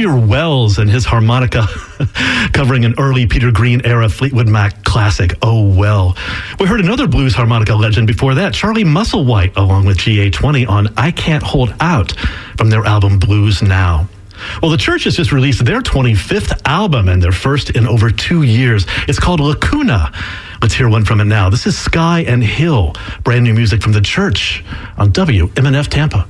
Junior Wells and his harmonica covering an early Peter Green era Fleetwood Mac classic, Oh Well. We heard another blues harmonica legend before that, Charlie Musselwhite, along with GA20 on I Can't Hold Out from their album Blues Now. Well, the Church has just released their 25th album and their first in over 2 years. It's called Lacuna. Let's hear one from it now. This is Sky and Hill, brand new music from the Church on WMNF Tampa.